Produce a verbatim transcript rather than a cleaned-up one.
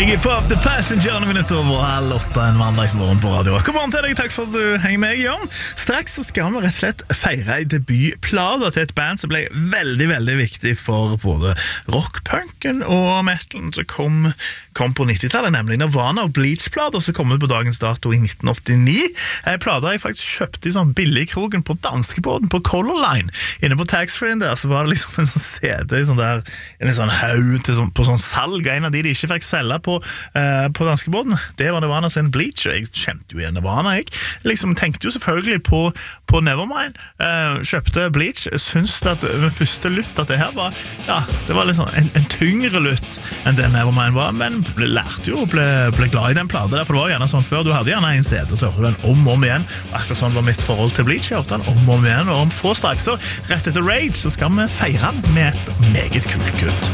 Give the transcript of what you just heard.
Jeg er på The Passenger noen minutter over halv åtte en mandagsmorgen på radio. God morgen til deg, takk for at du henger med, Jon. Straks så skal vi rett og slett feire en debutplate til et band som ble veldig, veldig viktig for både rockpunken og metalen som kom, kom på nittitallet, nemlig Nirvana og Bleach-plater som kom ut på dagens dato i nitten åttini. En plate jeg faktisk kjøpte i sånn billigkrogen på danskebåten på Color Line. Inne på taxfree-en der så var det liksom en sånn C D i sånn der, en sånn haug til sånn, på sånn salg, en av de de ikke fikk selge på, uh, på danskebåten. Det var Nirvana sin Bleach, og jeg kjente jo igjen Nirvana, jeg. Liksom tenkte jo selvfølgelig på, på Nevermind, uh, kjøpte Bleach, syntes at med første lytt at det her var, ja, det var liksom en, en tyngre lytt enn det Nevermind var, men ble, lærte jo og ble, ble glad i den plate der, for det var gjerne sånn før, du hadde gjerne en C D og hørte den om og om igjen, og akkurat sånn var mitt forhold til Bleach, jeg hørte den om og om igjen, og om få straks, så rett etter Rage så skal vi feire den med et meget kult kutt.